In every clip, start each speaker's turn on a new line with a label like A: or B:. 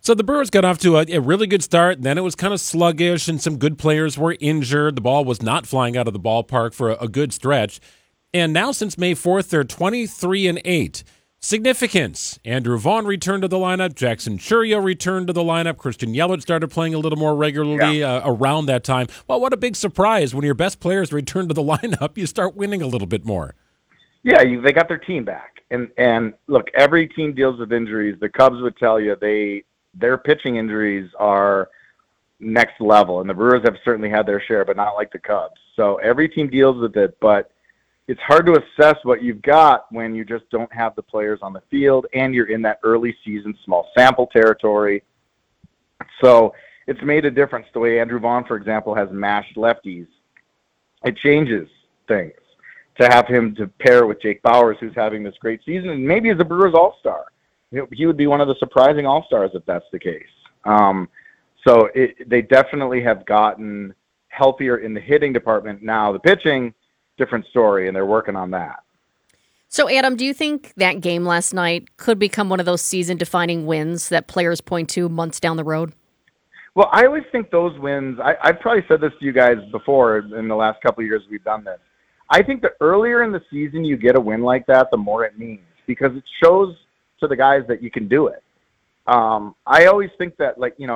A: So the Brewers got off to a really good start, and then it was kind of sluggish, and some good players were injured. The ball was not flying out of the ballpark for a good stretch. And now since May 4th, they're 23-8. Significance. Andrew Vaughn returned to the lineup. Jackson Chourio returned to the lineup. Christian Yelich started playing a little more regularly around that time. Well, what a big surprise. When your best players return to the lineup, you start winning a little bit more.
B: Yeah, they got their team back. And look, every team deals with injuries. The Cubs would tell you their pitching injuries are next level, and the Brewers have certainly had their share, but not like the Cubs. So every team deals with it, but it's hard to assess what you've got when you just don't have the players on the field and you're in that early season small sample territory. So it's made a difference the way Andrew Vaughn, for example, has mashed lefties. It changes things to have him to pair with Jake Bauers, who's having this great season, and maybe as a Brewers all-star. He would be one of the surprising all-stars if that's the case. So they definitely have gotten healthier in the hitting department. Now the pitching, different story, and they're working on that.
C: So, Adam, do you think that game last night could become one of those season-defining wins that players point to months down the road?
B: Well, I always think those wins, I've probably said this to you guys before in the last couple of years we've done this. I think the earlier in the season you get a win like that, the more it means, because it shows to the guys that you can do it. I always think that,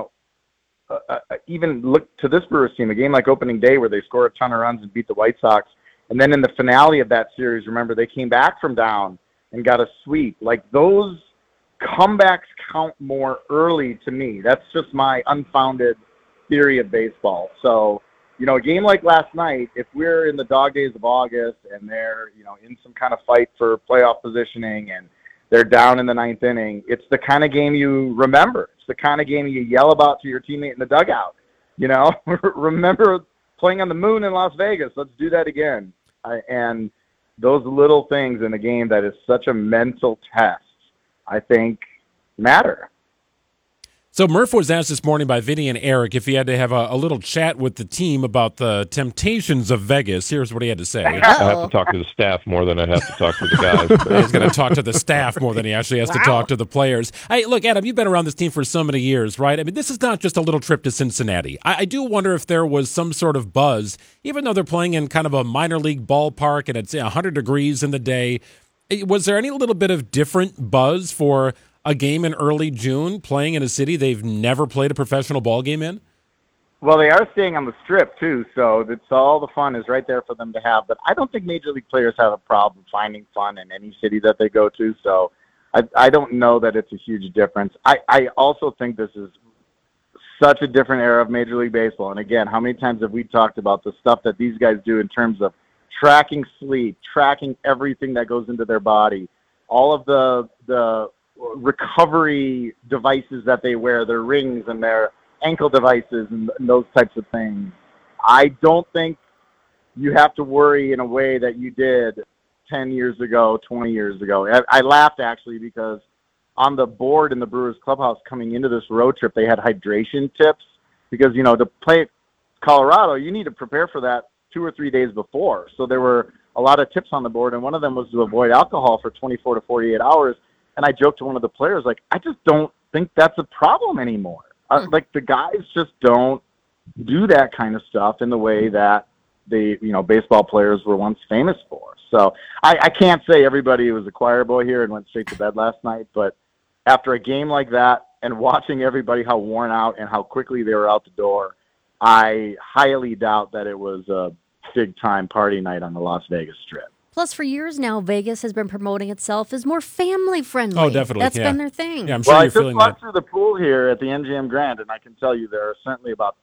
B: even look to this Brewers team, a game like opening day where they score a ton of runs and beat the White Sox, and then in the finale of that series, remember, they came back from down and got a sweep. Like, those comebacks count more early to me. That's just my unfounded theory of baseball. So, a game like last night, if we're in the dog days of August and they're, in some kind of fight for playoff positioning and they're down in the ninth inning, it's the kind of game you remember. It's the kind of game you yell about to your teammate in the dugout. Remember playing on the moon in Las Vegas. Let's do that again. And those little things in a game that is such a mental test, I think, matter.
A: So Murph was asked this morning by Vinny and Eric if he had to have a little chat with the team about the temptations of Vegas. Here's what he had to say.
D: I have to talk to the staff more than I have to talk to the guys.
A: He's going to talk to the staff more than he actually has to talk to the players. Hey, look, Adam, you've been around this team for so many years, right? I mean, this is not just a little trip to Cincinnati. I do wonder if there was some sort of buzz, even though they're playing in kind of a minor league ballpark and it's 100 degrees in the day. Was there any little bit of different buzz for a game in early June playing in a city they've never played a professional ball game in?
B: Well, they are staying on the Strip, too, so it's all the fun is right there for them to have. But I don't think Major League players have a problem finding fun in any city that they go to, so I don't know that it's a huge difference. I also think this is such a different era of Major League Baseball. And, again, how many times have we talked about the stuff that these guys do in terms of tracking sleep, tracking everything that goes into their body, all of the recovery devices that they wear, their rings and their ankle devices and those types of things. I don't think you have to worry in a way that you did 10 years ago, 20 years ago. I laughed, actually, because on the board in the Brewers clubhouse coming into this road trip, they had hydration tips because, to play Colorado, you need to prepare for that 2 or 3 days before. So there were a lot of tips on the board, and one of them was to avoid alcohol for 24 to 48 hours. And I joked to one of the players, I just don't think that's a problem anymore. The guys just don't do that kind of stuff in the way that baseball players were once famous for. So I can't say everybody was a choir boy here and went straight to bed last night, but after a game like that and watching everybody how worn out and how quickly they were out the door, I highly doubt that it was a big-time party night on the Las Vegas Strip.
C: Plus, for years now, Vegas has been promoting itself as more family-friendly.
A: Oh, definitely.
C: That's been their thing.
A: Yeah, I'm sure you're feeling that.
B: I just walked through the pool here at the MGM Grand, and I can tell you there are certainly about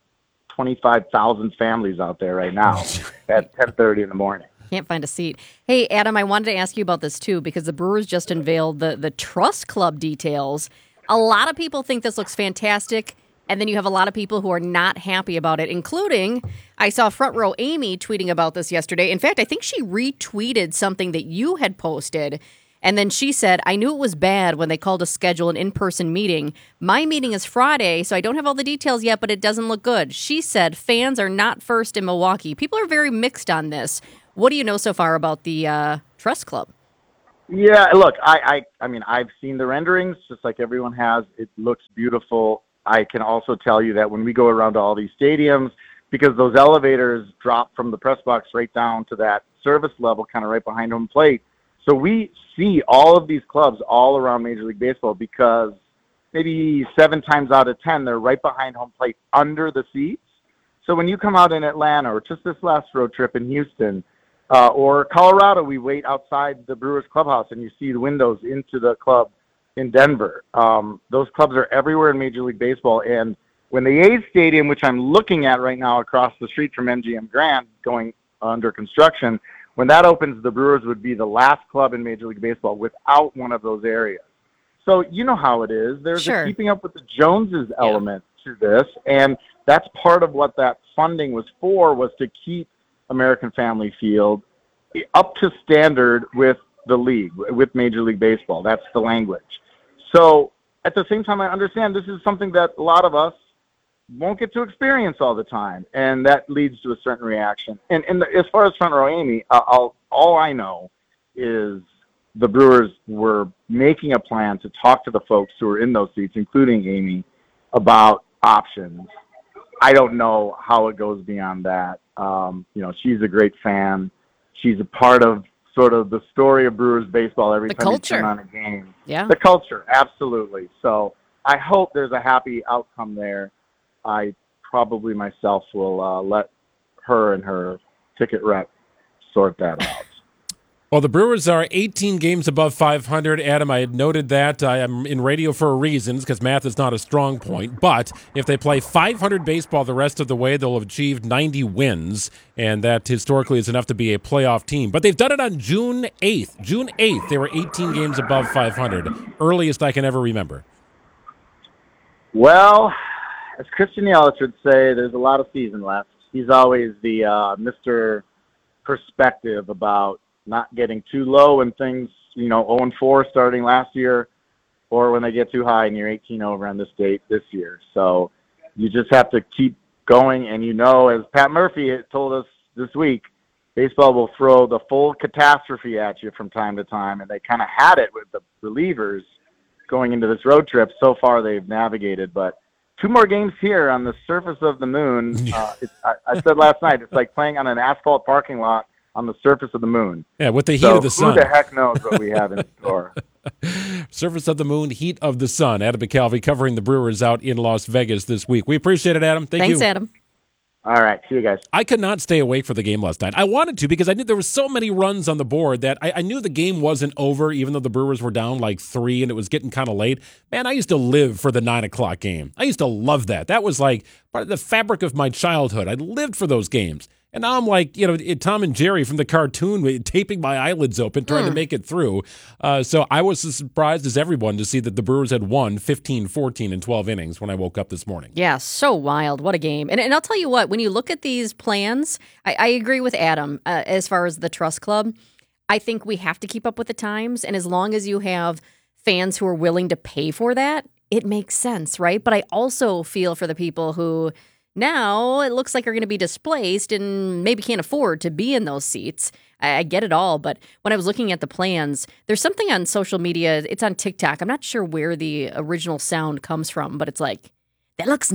B: 25,000 families out there right now at 10:30 in the morning.
C: Can't find a seat. Hey, Adam, I wanted to ask you about this, too, because the Brewers just unveiled the Trust Club details. A lot of people think this looks fantastic. And then you have a lot of people who are not happy about it, including, I saw Front Row Amy tweeting about this yesterday. In fact, I think she retweeted something that you had posted. And then she said, I knew it was bad when they called to schedule an in-person meeting. My meeting is Friday, so I don't have all the details yet, but it doesn't look good. She said, fans are not first in Milwaukee. People are very mixed on this. What do you know so far about the Trust Club?
B: Yeah, look, I mean, I've seen the renderings just like everyone has. It looks beautiful. I can also tell you that when we go around to all these stadiums, because those elevators drop from the press box right down to that service level, kind of right behind home plate. So we see all of these clubs all around Major League Baseball because maybe 7 times out of 10, they're right behind home plate under the seats. So when you come out in Atlanta or just this last road trip in Houston or Colorado, we wait outside the Brewers clubhouse and you see the windows into the club in Denver. Those clubs are everywhere in Major League Baseball. And when the A's Stadium, which I'm looking at right now across the street from MGM Grand, going under construction, when that opens, the Brewers would be the last club in Major League Baseball without one of those areas. So you know how it is. There's
C: Sure.
B: a keeping up with the Joneses element to this, and that's part of what that funding was for, was to keep American Family Field up to standard with the league, with Major League Baseball. That's the language. So at the same time, I understand this is something that a lot of us won't get to experience all the time, and that leads to a certain reaction. And as far as Front Row Amy, all I know is the Brewers were making a plan to talk to the folks who were in those seats, including Amy, about options. I don't know how it goes beyond that. She's a great fan. She's a part of sort of the story of Brewers baseball every
C: The
B: time
C: culture.
B: you turn on a game.
C: Yeah.
B: The culture, absolutely. So I hope there's a happy outcome there. I probably myself will let her and her ticket rep sort that out.
A: Well, the Brewers are 18 games above 500. Adam, I had noted that. I am in radio for a reason, because math is not a strong point. But if they play 500 baseball the rest of the way, they'll have achieved 90 wins, and that historically is enough to be a playoff team. But they've done it on June 8th. June 8th, they were 18 games above 500. Earliest I can ever remember.
B: Well, as Christian Yelich would say, there's a lot of season left. He's always the Mr. Perspective about not getting too low when things, 0-4 starting last year, or when they get too high and you're 18 over on this date this year. So you just have to keep going. And as Pat Murphy told us this week, baseball will throw the full catastrophe at you from time to time. And they kind of had it with the relievers going into this road trip. So far they've navigated, but 2 more games here on the surface of the moon. I said last night, it's like playing on an asphalt parking lot on the surface of the moon.
A: Yeah, with the heat of the sun.
B: Who the heck knows what we have in store?
A: Surface of the moon, heat of the sun. Adam McCalvy covering the Brewers out in Las Vegas this week. We appreciate it, Adam. Thanks,
C: Thanks, Adam.
B: All right. See you guys.
A: I could not stay awake for the game last night. I wanted to because I knew there were so many runs on the board that I knew the game wasn't over, even though the Brewers were down like 3 and it was getting kind of late. Man, I used to live for the 9 o'clock game. I used to love that. That was like part of the fabric of my childhood. I lived for those games. And now I'm like, Tom and Jerry from the cartoon, taping my eyelids open, trying to make it through. So I was as surprised as everyone to see that the Brewers had won 15-14 in 12 innings when I woke up this morning.
C: Yeah, so wild. What a game. And I'll tell you what, when you look at these plans, I agree with Adam as far as the Trust Club. I think we have to keep up with the times. And as long as you have fans who are willing to pay for that, it makes sense, right? But I also feel for the people who now it looks like are going to be displaced and maybe can't afford to be in those seats. I get it all, but when I was looking at the plans, there's something on social media. It's on TikTok. I'm not sure where the original sound comes from, but it's like, that looks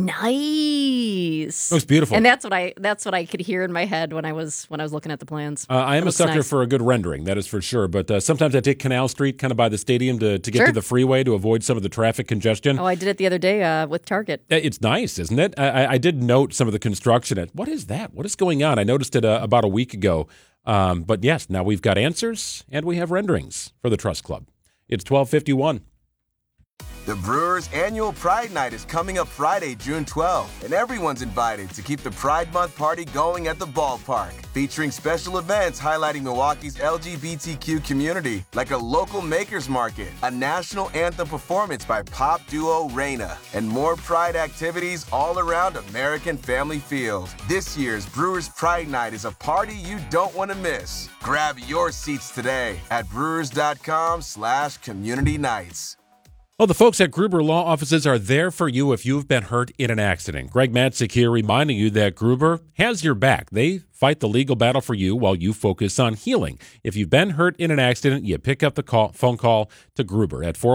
C: nice.
A: It looks beautiful.
C: And that's what I could hear in my head when I was looking at the plans.
A: I am a sucker
C: nice.
A: for a good rendering, that is for sure. But sometimes I take Canal Street kind of by the stadium to get
C: Sure.
A: to the freeway to avoid some of the traffic congestion.
C: Oh, I did it the other day with Target.
A: It's nice, isn't it? I did note some of the construction. What is that? What is going on? I noticed it about a week ago. But yes, now we've got answers and we have renderings for the Trust Club. It's 12:51.
E: The Brewers' annual Pride Night is coming up Friday, June 12th, and everyone's invited to keep the Pride Month party going at the ballpark, featuring special events highlighting Milwaukee's LGBTQ community, like a local makers market, a national anthem performance by pop duo Reina, and more Pride activities all around American Family Field. This year's Brewers Pride Night is a party you don't want to miss. Grab your seats today at brewers.com/community nights.
A: Well, the folks at Gruber Law Offices are there for you if you've been hurt in an accident. Greg Matzik here reminding you that Gruber has your back. They fight the legal battle for you while you focus on healing. If you've been hurt in an accident, you pick up the phone call to Gruber at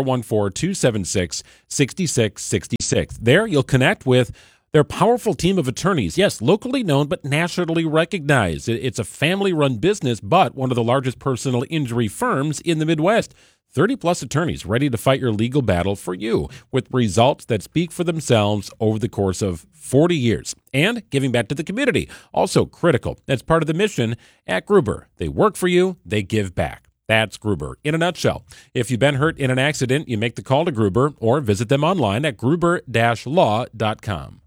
A: 414-276-6666. There, you'll connect with their powerful team of attorneys. Yes, locally known but nationally recognized. It's a family-run business, but one of the largest personal injury firms in the Midwest. 30-plus attorneys ready to fight your legal battle for you with results that speak for themselves over the course of 40 years. And giving back to the community, also critical. That's part of the mission at Gruber. They work for you, they give back. That's Gruber in a nutshell. If you've been hurt in an accident, you make the call to Gruber or visit them online at gruber-law.com.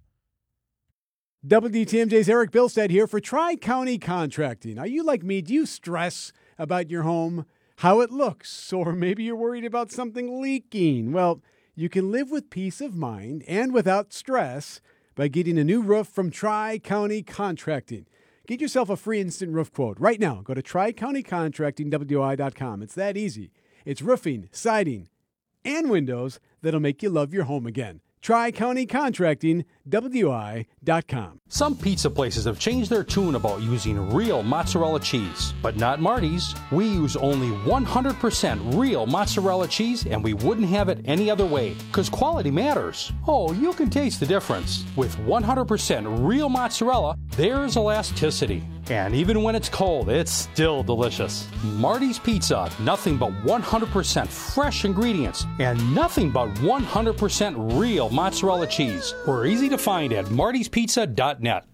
F: WTMJ's Eric Bilstead here for Tri-County Contracting. Are you like me? Do you stress about your home, how it looks, or maybe you're worried about something leaking? Well, you can live with peace of mind and without stress by getting a new roof from Tri-County Contracting. Get yourself a free instant roof quote right now. Go to TriCountyContractingWI.com. It's that easy. It's roofing, siding, and windows that'll make you love your home again. TriCountyContractingWI.com.
G: Some pizza places have changed their tune about using real mozzarella cheese, but not Marty's. We use only 100% real mozzarella cheese, and we wouldn't have it any other way, because quality matters. Oh, you can taste the difference. With 100% real mozzarella, there's elasticity. And even when it's cold, it's still delicious. Marty's Pizza, nothing but 100% fresh ingredients and nothing but 100% real mozzarella cheese. We're easy to find at martyspizza.net.